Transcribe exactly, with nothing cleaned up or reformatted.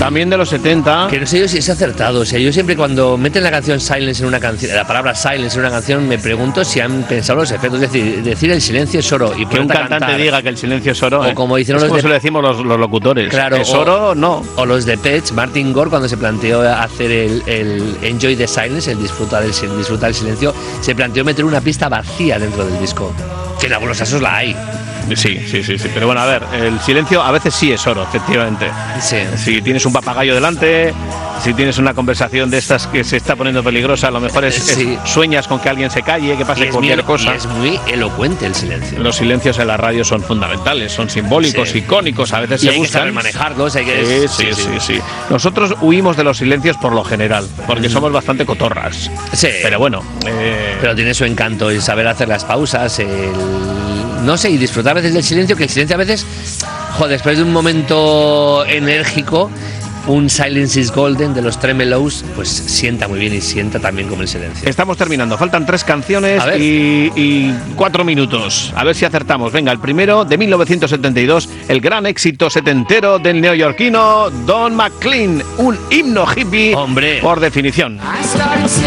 También de los setenta. Que no sé yo si es acertado. O sea, yo siempre cuando meten la canción Silence en una canción, la palabra Silence en una canción, me pregunto si han pensado los efectos. Es decir, decir el silencio es oro. Y que un cantante cantar, diga que el silencio es oro. O ¿eh? como dicen es los como de, se lo decimos los, los locutores. Claro, ¿es o, oro? No. O los de Pets, Martin Gore, cuando se planteó hacer el, el Enjoy the Silence, el disfrutar del, disfrutar del silencio, se planteó meter una pista vacía dentro del disco. Que en algunos casos la hay. Sí, sí, sí, sí. Pero bueno, a ver, el silencio a veces sí es oro, efectivamente. Sí. Si tienes un papagayo delante, si tienes una conversación de estas que se está poniendo peligrosa, a lo mejor es, sí. es sueñas con que alguien se calle, que pase cualquier muy, cosa. Y es muy elocuente el silencio. Los silencios en la radio son fundamentales, son simbólicos, sí. icónicos, a veces y se hay buscan. Que saber manejarlos, hay que... Sí, sí, sí, sí, sí. Nosotros huimos de los silencios por lo general, porque mm. somos bastante cotorras. Sí. Pero bueno. Eh... Pero tiene su encanto el saber hacer las pausas, el... no sé, y disfrutar a veces del silencio, que el silencio a veces, joder, después de un momento enérgico, un Silence is Golden de los Tremelows, pues sienta muy bien y sienta también como el silencio. Estamos terminando, faltan tres canciones y, y cuatro minutos. A ver si acertamos. Venga, el primero de mil novecientos setenta y dos, el gran éxito setentero del neoyorquino Don McLean, un himno hippie. Hombre. Por definición.